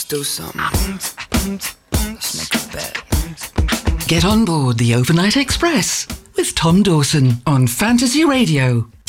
Let's do something. Let's make a bet. Get on board the Overnight Express with Tom Dawson on Fantasy Radio.